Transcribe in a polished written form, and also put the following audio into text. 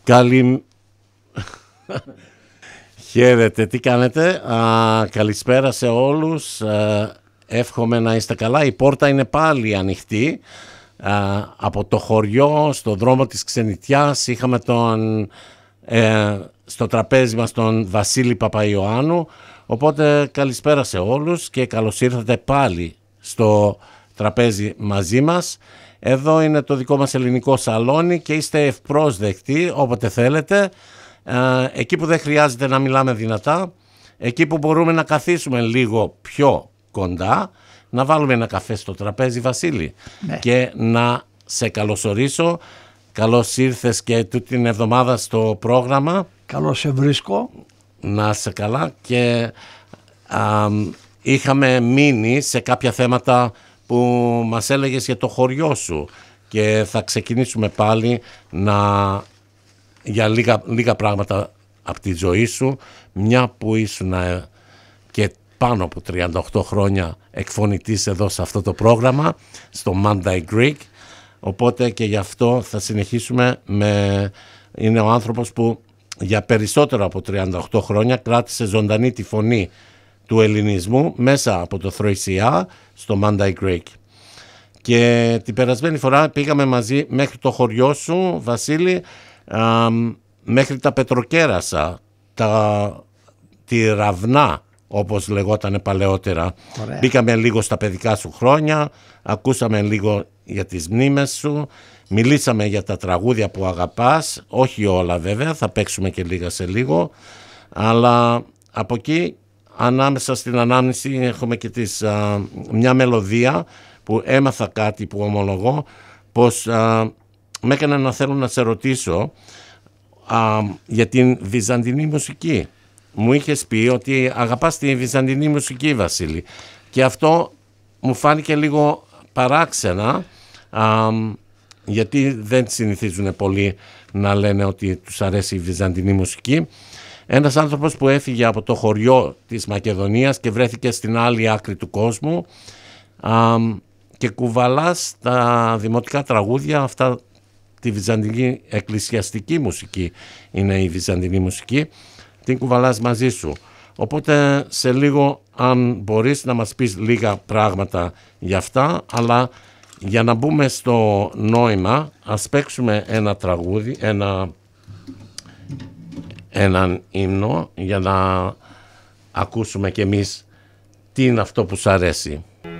Χαίρετε, τι κάνετε? Καλησπέρα σε όλους. Εύχομαι να είστε καλά. Η πόρτα είναι πάλι ανοιχτή. Από το χωριό, στο δρόμο της Ξενιτιάς, είχαμε στο τραπέζι μας τον Βασίλη Παπαϊωάννου. Οπότε καλησπέρα σε όλους και καλώς ήρθατε πάλι στο τραπέζι μαζί μας. Εδώ είναι το δικό μας ελληνικό σαλόνι και είστε ευπρόσδεκτοι όποτε θέλετε. Εκεί που δεν χρειάζεται να μιλάμε δυνατά, εκεί που μπορούμε να καθίσουμε λίγο πιο κοντά, να βάλουμε ένα καφέ στο τραπέζι, Βασίλη, ναι. Και να σε καλωσορίσω. Καλώς ήρθες και τούτη την εβδομάδα στο πρόγραμμα. Καλώς σε βρίσκω. Να είσαι καλά. Και είχαμε μείνει σε κάποια θέματα που μας έλεγες για το χωριό σου και θα ξεκινήσουμε πάλι για λίγα πράγματα από τη ζωή σου, μια που ήσουν και πάνω από 38 χρόνια εκφωνητής εδώ σε αυτό το πρόγραμμα, στο Monday Greek. Οπότε και γι' αυτό θα συνεχίσουμε είναι ο άνθρωπος που για περισσότερο από 38 χρόνια κράτησε ζωντανή τη φωνή του ελληνισμού μέσα από το 3CR στο Monday Greek. Και την περασμένη φορά πήγαμε μαζί μέχρι το χωριό σου, Βασίλη, μέχρι τα Πετροκέρασα, τη Ραβνά, όπως λεγόταν παλαιότερα. Ωραία. Μπήκαμε λίγο στα παιδικά σου χρόνια, ακούσαμε λίγο για τις μνήμες σου, μιλήσαμε για τα τραγούδια που αγαπάς, όχι όλα βέβαια, θα παίξουμε και λίγα σε λίγο, αλλά από εκεί ανάμεσα στην ανάμνηση έχουμε και μια μελωδία που έμαθα κάτι που ομολογώ, πως με έκανε να θέλω να σε ρωτήσω για την βυζαντινή μουσική. Μου είχες πει ότι αγαπάς τη βυζαντινή μουσική, Βασίλη, και αυτό μου φάνηκε λίγο παράξενα, γιατί δεν συνηθίζουν πολλοί να λένε ότι τους αρέσει η βυζαντινή μουσική. Ένας άνθρωπος που έφυγε από το χωριό της Μακεδονίας και βρέθηκε στην άλλη άκρη του κόσμου και κουβαλάς τα δημοτικά τραγούδια αυτά, τη βυζαντινή εκκλησιαστική μουσική είναι η βυζαντινή μουσική, την κουβαλάς μαζί σου. Οπότε σε λίγο, αν μπορείς να μας πεις λίγα πράγματα για αυτά, αλλά για να μπούμε στο νόημα, ας παίξουμε ένα τραγούδι, έναν ύμνο, για να ακούσουμε κι εμείς τι είναι αυτό που σ' αρέσει.